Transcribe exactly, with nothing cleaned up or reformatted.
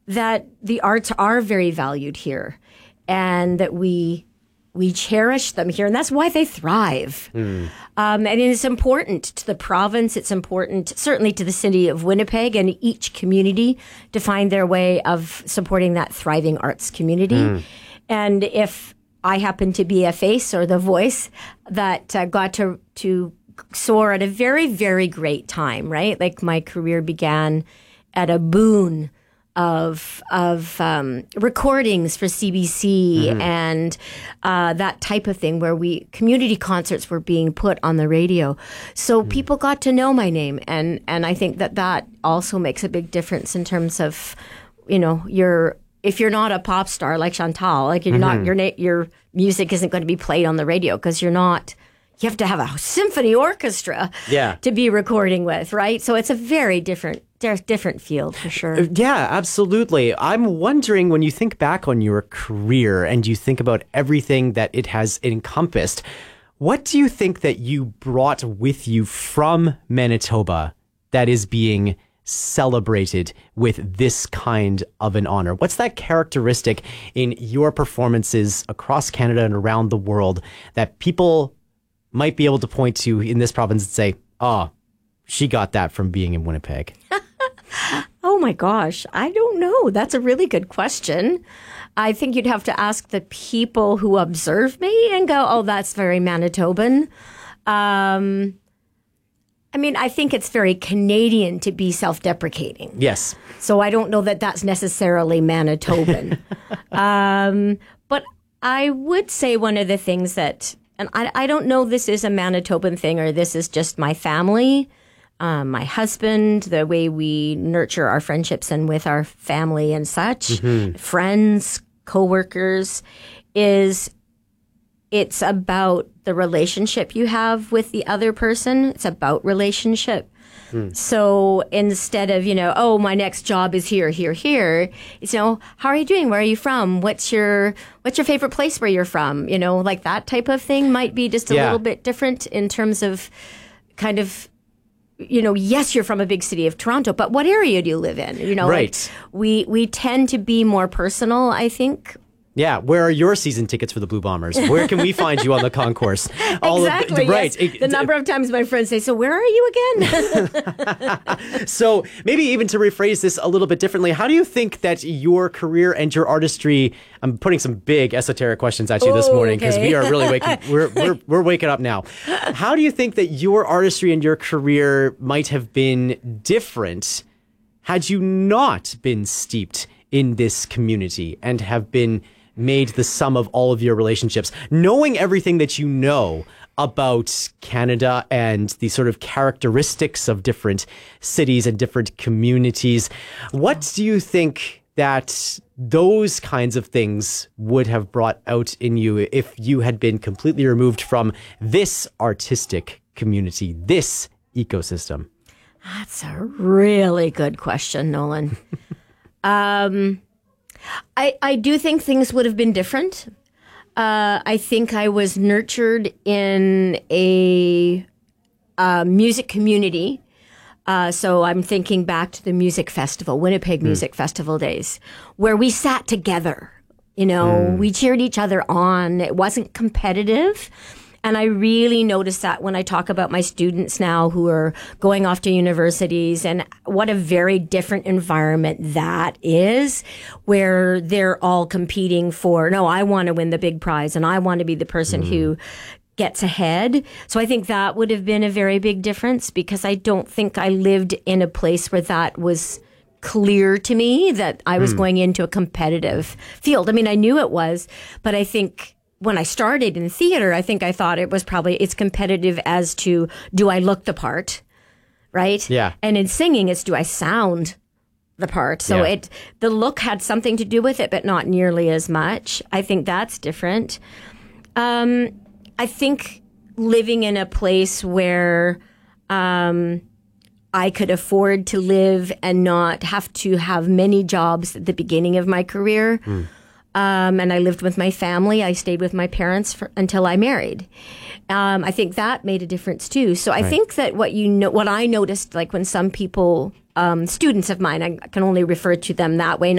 that the arts are very valued here, and that we we cherish them here, and that's why they thrive. Mm. Um, and it's important to the province. It's important, certainly, to the city of Winnipeg and each community to find their way of supporting that thriving arts community. Mm. And if I happen to be a face or the voice that uh, got to to soar at a very, very great time, right? Like my career began at a boon of of um, recordings for C B C mm-hmm. and uh, that type of thing, where we community concerts were being put on the radio, so mm-hmm. people got to know my name, and and I think that that also makes a big difference in terms of, you know, your if you're not a pop star like Chantal, like you're mm-hmm. not your na- your music isn't going to be played on the radio because you're not. You have to have a symphony orchestra yeah. to be recording with, right? So it's a very different, different field for sure. Yeah, absolutely. I'm wondering, when you think back on your career and you think about everything that it has encompassed, what do you think that you brought with you from Manitoba that is being celebrated with this kind of an honor? What's that characteristic in your performances across Canada and around the world that people might be able to point to in this province and say, oh, she got that from being in Winnipeg? Oh my gosh, I don't know. That's a really good question. I think you'd have to ask the people who observe me and go, oh, that's very Manitoban. Um, I mean, I think it's very Canadian to be self-deprecating. Yes. So I don't know that that's necessarily Manitoban. um, but I would say one of the things that, and I, I don't know this is a Manitoban thing or this is just my family, um, my husband, the way we nurture our friendships and with our family and such, mm-hmm. friends, coworkers, is it's about the relationship you have with the other person. It's about relationship. Mm. So instead of, you know, oh, my next job is here, here, here, it's, you know, how are you doing? Where are you from? What's your what's your favorite place where you're from? You know, like that type of thing might be just a yeah. little bit different in terms of kind of, you know, yes, you're from a big city of Toronto, but what area do you live in? You know, right. like we we tend to be more personal, I think. Yeah, where are your season tickets for the Blue Bombers? Where can we find you on the concourse? All exactly. Of, right. Yes. The number of times my friends say, so where are you again? So maybe even to rephrase this a little bit differently, how do you think that your career and your artistry, I'm putting some big esoteric questions at you oh, this morning because okay. we are really waking, we're, we're, we're waking up now. How do you think that your artistry and your career might have been different had you not been steeped in this community and have been made the sum of all of your relationships, knowing everything that you know about Canada and the sort of characteristics of different cities and different communities? What do you think that those kinds of things would have brought out in you if you had been completely removed from this artistic community, this ecosystem? That's a really good question, Nolan. um... I, I do think things would have been different. Uh, I think I was nurtured in a, a music community. Uh, so I'm thinking back to the music festival, Winnipeg mm. Music Festival days, where we sat together. You know, mm. we cheered each other on. It wasn't competitive. And I really notice that when I talk about my students now who are going off to universities, and what a very different environment that is, where they're all competing for, no, I want to win the big prize and I want to be the person mm. who gets ahead. So I think that would have been a very big difference, because I don't think I lived in a place where that was clear to me that I was mm. going into a competitive field. I mean, I knew it was, but I think when I started in theater, I think I thought it was probably, it's competitive as to, do I look the part, right? Yeah. And in singing, it's, do I sound the part? So yeah. it, the look had something to do with it, but not nearly as much. I think that's different. Um, I think living in a place where um, I could afford to live and not have to have many jobs at the beginning of my career. Mm. Um, and I lived with my family. I stayed with my parents for, until I married. Um, I think that made a difference too. So I right. think that what you know, what I noticed, like when some people, um, students of mine, I can only refer to them that way.